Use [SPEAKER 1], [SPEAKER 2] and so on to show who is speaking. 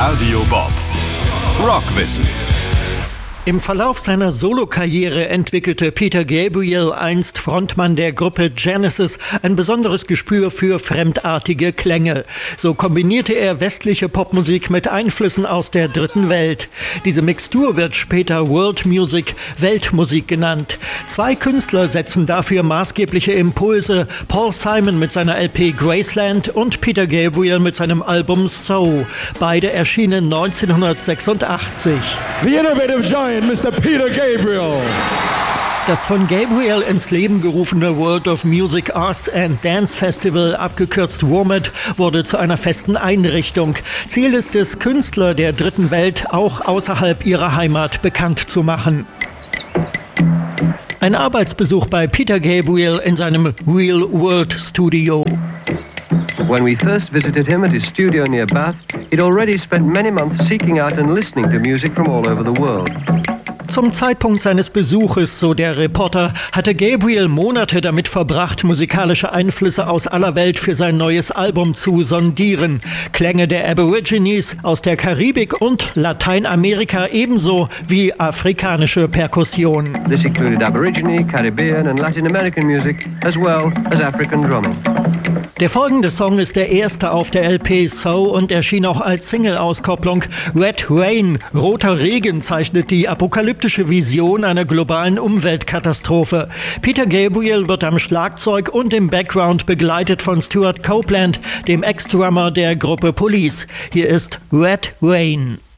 [SPEAKER 1] Radio Bob. Rockwissen.
[SPEAKER 2] Im Verlauf seiner Solokarriere entwickelte Peter Gabriel, einst Frontmann der Gruppe Genesis, ein besonderes Gespür für fremdartige Klänge. So kombinierte er westliche Popmusik mit Einflüssen aus der dritten Welt. Diese Mixtur wird später World Music, Weltmusik genannt. Zwei Künstler setzen dafür maßgebliche Impulse: Paul Simon mit seiner LP Graceland und Peter Gabriel mit seinem Album So. Beide erschienen 1986.
[SPEAKER 3] The innovative giant, Mr. Peter Gabriel.
[SPEAKER 2] Das von Gabriel ins Leben gerufene World of Music Arts and Dance Festival, abgekürzt WOMAD, wurde zu einer festen Einrichtung. Ziel ist es, Künstler der dritten Welt auch außerhalb ihrer Heimat bekannt zu machen. Ein Arbeitsbesuch bei Peter Gabriel in seinem Real World Studio.
[SPEAKER 4] When we first visited him at his studio near Bath, he'd already spent many months seeking out and listening to music from all over the world.
[SPEAKER 2] Zum Zeitpunkt seines Besuches, so der Reporter, hatte Gabriel Monate damit verbracht, musikalische Einflüsse aus aller Welt für sein neues Album zu sondieren. Klänge der Aborigines, aus der Karibik und Lateinamerika ebenso wie afrikanische Perkussion.
[SPEAKER 4] This included Aborigine, Caribbean and Latin American music, as well as African drumming.
[SPEAKER 2] Der folgende Song ist der erste auf der LP So und erschien auch als Single-Auskopplung. Red Rain, roter Regen, zeichnet die apokalyptische Vision einer globalen Umweltkatastrophe. Peter Gabriel wird am Schlagzeug und im Background begleitet von Stuart Copeland, dem Ex-Drummer der Gruppe Police. Hier ist Red Rain.